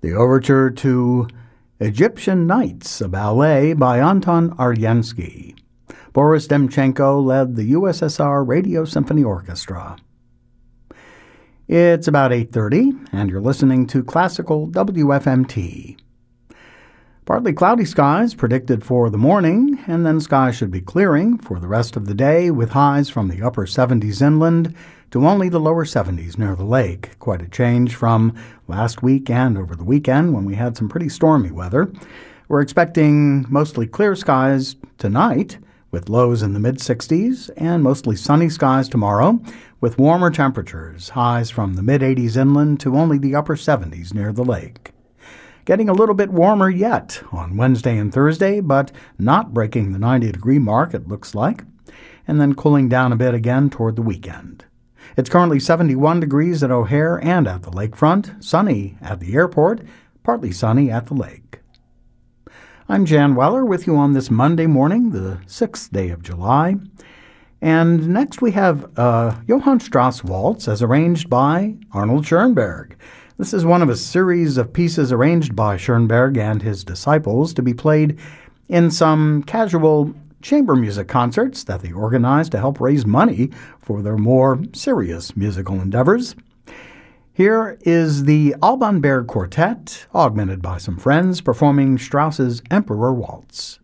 the overture to Egyptian Nights, a ballet by Anton Arensky. Boris Demchenko led the USSR Radio Symphony Orchestra. It's about 8:30, and you're listening to Classical WFMT. Partly cloudy skies predicted for the morning, and then skies should be clearing for the rest of the day with highs from the upper 70s inland to only the lower 70s near the lake. Quite a change from last week and over the weekend when we had some pretty stormy weather. We're expecting mostly clear skies tonight with lows in the mid-60s and mostly sunny skies tomorrow with warmer temperatures, highs from the mid-80s inland to only the upper 70s near the lake. Getting a little bit warmer yet on Wednesday and Thursday, but not breaking the 90-degree mark, it looks like, and then cooling down a bit again toward the weekend. It's currently 71 degrees at O'Hare and at the lakefront, sunny at the airport, partly sunny at the lake. I'm Jan Weller with you on this Monday morning, the 6th day of July. And next we have Johann Strauss Waltz as arranged by Arnold Schoenberg. This is one of a series of pieces arranged by Schoenberg and his disciples to be played in some casual chamber music concerts that they organized to help raise money for their more serious musical endeavors. Here is the Alban Berg Quartet, augmented by some friends, performing Strauss's Emperor Waltz.